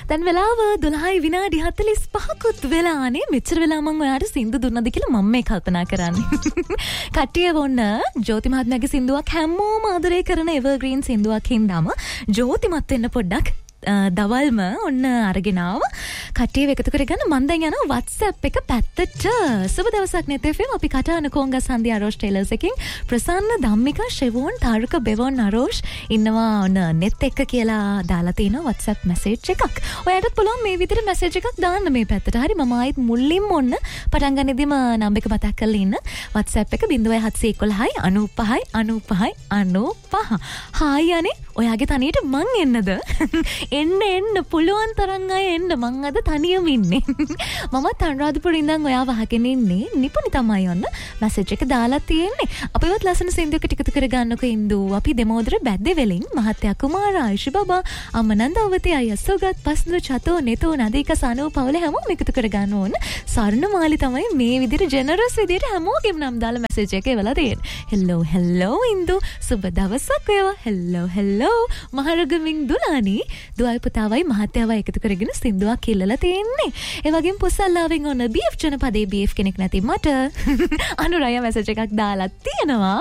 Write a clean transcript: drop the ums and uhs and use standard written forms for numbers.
දැන් වෙලාව 12 විනාඩි 45කුත් වෙලානේ. මෙච්චර වෙලා මම ඔයාලට සින්දු දුන්නද කියලා මම මේ කල්පනා කරන්නේ. කට්ටිය වොන්න ජෝති මහත්මයාගේ සින්දුවක් හැමෝම ආදරය කරන එවර්ග්‍රීන් සින්දුවක් හින්දාම ජෝතිමත් වෙන්න පොඩ්ඩක් දවල්ම ඔන්න අරගෙන ආව කට්ටිය එකතු කරගෙන මම දැන් යනවා WhatsApp එක පැත්තට. සුබ දවසක් net FM. අපි කටහඬ කොංගස් හන්දිය අරෝෂ් ටේලර්ස් එකකින් ප්‍රසන්න ධම්මිකා ෂෙවෝන් තාරුක බෙවෝන් අරෝෂ් ඉන්නවා ඔන්න net එක කියලා දාලා තිනවා WhatsApp message එකක්. ඔයාලට පුළුවන් මේ විදිහට message එකක් දාන්න මේ පැත්තට. හරි මම ආයෙත් මුලින්ම ඔන්න පටන් ගන්නෙදිම නම්බර් එක මතක් කරලා ඉන්න. WhatsApp එක 0711 95 95 95. හායි අනේ ඔයාගේ තනියට මං එන්නද? එන්න පුළුවන් තරම් අය එන්න. මං අද තනියම ඉන්නේ. මමත් අනුරාධපුරේ ඉඳන් ඔයාව අහගෙන ඉන්නේ. නිපුණි තමයි ඔන්න මැසේජ් එක දාලා තියෙන්නේ. අපිවත් ලස්සන සින්දුවක ටිකතු කර ගන්නකො ඉඳු. අපි දෙමෝදර බැද්දේ වෙලින් මහත්ය කුමාර ආයුෂ බබා අමනන්දවති අයසෝගත් පස්ඳු චතෝ නෙතෝ නදීක සනෝ පවුල හැමෝම එකතු කර ගන්න ඕන. සර්ණමාලි තමයි මේ විදිහට ජෙනරස් විදිහට හැමෝගෙම නම් දාලා මැසේජ් එක එවලා තියෙන්නේ. හෙලෝ ඉඳු සුබ දවසක් වේවා. හෙලෝ මහරගමින් දුලානි දුවයි පුතාවයි මහත්තයාවයි එකතු කරගෙන සින්දුවක් කිල්ලලා තියෙන්නේ. ඒ වගේම පුසල්ලාවෙන් ඔන්න BF ජනපදයේ BF කෙනෙක් නැති මට අනුරය මැසේජ් එකක් දාලා තියෙනවා.